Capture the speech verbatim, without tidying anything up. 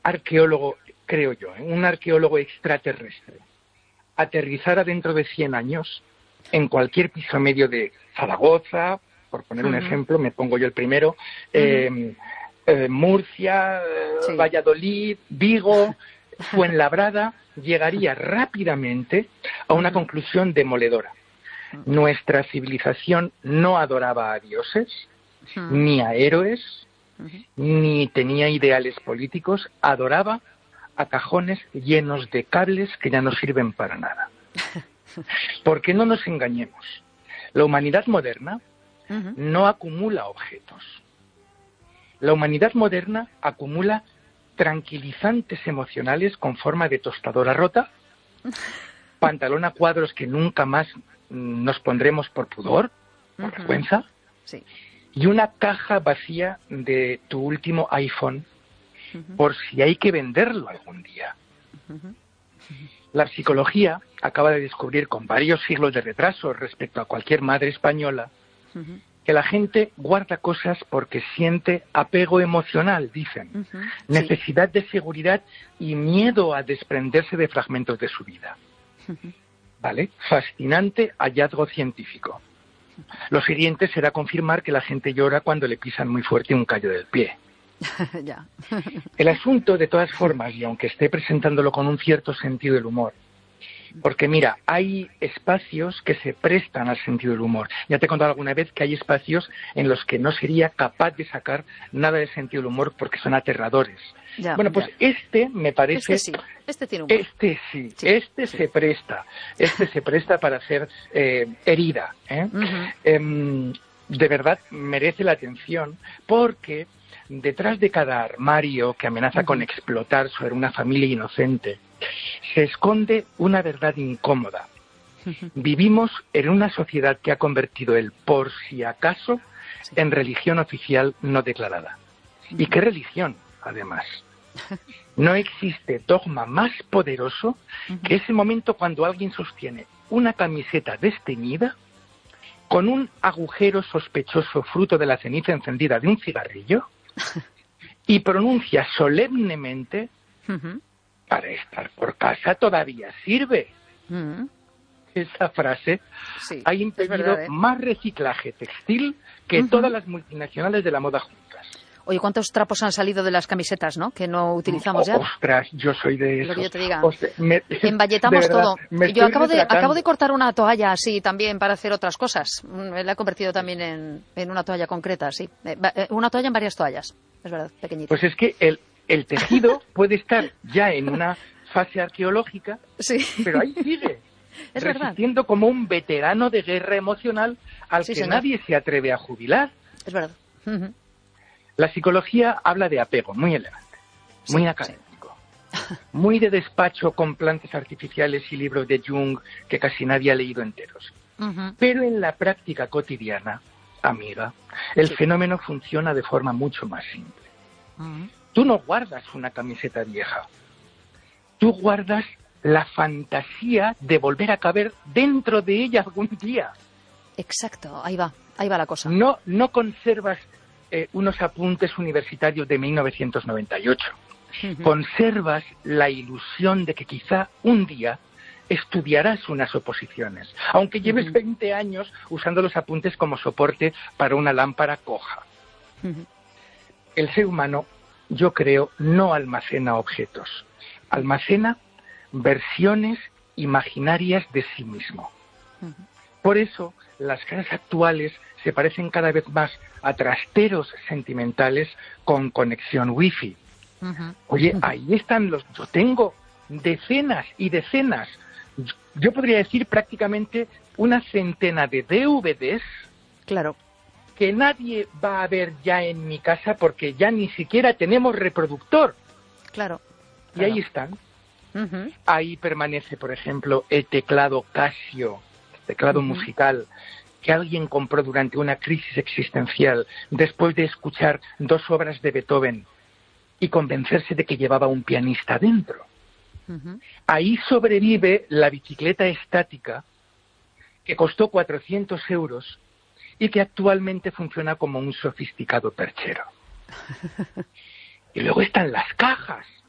arqueólogo, creo yo, ¿eh? un arqueólogo extraterrestre, aterrizara dentro de cien años en cualquier piso medio de Zaragoza, por poner un uh-huh. ejemplo, me pongo yo el primero, uh-huh. eh, eh, Murcia, sí. Valladolid, Vigo, Fuenlabrada, llegaría rápidamente a una uh-huh. conclusión demoledora. Uh-huh. Nuestra civilización no adoraba a dioses, uh-huh. ni a héroes, uh-huh. ni tenía ideales políticos, adoraba a cajones llenos de cables que ya no sirven para nada. Porque no nos engañemos, la humanidad moderna uh-huh. no acumula objetos. La humanidad moderna acumula tranquilizantes emocionales con forma de tostadora rota, pantalón a cuadros que nunca más nos pondremos por pudor, por uh-huh. vergüenza, sí. y una caja vacía de tu último iPhone uh-huh. por si hay que venderlo algún día. Uh-huh. La psicología acaba de descubrir con varios siglos de retraso respecto a cualquier madre española uh-huh. que la gente guarda cosas porque siente apego emocional, dicen, uh-huh. necesidad sí. de seguridad y miedo a desprenderse de fragmentos de su vida. Uh-huh. ¿Vale? Fascinante hallazgo científico. Lo siguiente será confirmar que la gente llora cuando le pisan muy fuerte un callo del pie. Ya. El asunto, de todas formas, y aunque esté presentándolo con un cierto sentido del humor, porque mira, hay espacios que se prestan al sentido del humor. Ya te he contado alguna vez que hay espacios en los que no sería capaz de sacar nada de sentido del humor porque son aterradores. Ya, bueno, pues ya. este me parece... Este sí, este tiene humor. Este sí, sí este sí. se presta. Este se presta para ser eh, herida. ¿eh? Uh-huh. Eh, de verdad merece la atención porque detrás de cada armario que amenaza uh-huh. con explotar sobre una familia inocente se esconde una verdad incómoda. Uh-huh. Vivimos en una sociedad que ha convertido el por si acaso sí. en religión oficial no declarada. Uh-huh. ¿Y qué religión, además? No existe dogma más poderoso uh-huh. que ese momento cuando alguien sostiene una camiseta desteñida con un agujero sospechoso fruto de la ceniza encendida de un cigarrillo y pronuncia solemnemente uh-huh. para estar por casa todavía sirve. Uh-huh. Esa frase sí, ha impedido verdad, ¿eh? más reciclaje textil que uh-huh. todas las multinacionales de la moda juntas. Oye, ¿cuántos trapos han salido de las camisetas, no? Que no utilizamos ya. Ostras, yo soy de esos. Lo que yo te diga. Ostra, me, Emballetamos verdad, todo. Yo acabo de, acabo de cortar una toalla así también para hacer otras cosas. La he convertido también en, en una toalla concreta, sí. Una toalla en varias toallas. Es verdad, pequeñita. Pues es que el, el tejido puede estar ya en una fase arqueológica, sí. pero ahí sigue. Es resistiendo verdad. como un veterano de guerra emocional al sí, que señor. nadie se atreve a jubilar. Es verdad. Uh-huh. La psicología habla de apego, muy elegante, muy sí, académico, sí. muy de despacho con plantas artificiales y libros de Jung que casi nadie ha leído enteros. Uh-huh. Pero en la práctica cotidiana, amiga, el sí. fenómeno funciona de forma mucho más simple. Uh-huh. Tú no guardas una camiseta vieja, tú guardas la fantasía de volver a caber dentro de ella algún día. Exacto, ahí va, ahí va la cosa. No, no conservas eh, unos apuntes universitarios de mil novecientos noventa y ocho. Uh-huh. Conservas la ilusión de que quizá un día estudiarás unas oposiciones, aunque lleves uh-huh. veinte años usando los apuntes como soporte para una lámpara coja. Uh-huh. El ser humano, yo creo, no almacena objetos, almacena versiones imaginarias de sí mismo. Uh-huh. Por eso, las casas actuales se parecen cada vez más a trasteros sentimentales con conexión wifi. Uh-huh. Oye, uh-huh. ahí están los... Yo tengo decenas y decenas, yo podría decir prácticamente una centena de D V Ds. Claro. Que nadie va a ver ya en mi casa porque ya ni siquiera tenemos reproductor. Claro. Y claro. ahí están. Uh-huh. Ahí permanece, por ejemplo, el teclado Casio, teclado uh-huh. musical, que alguien compró durante una crisis existencial después de escuchar dos obras de Beethoven y convencerse de que llevaba un pianista dentro. Uh-huh. Ahí sobrevive la bicicleta estática que costó cuatrocientos euros y que actualmente funciona como un sofisticado perchero. Y luego están las cajas.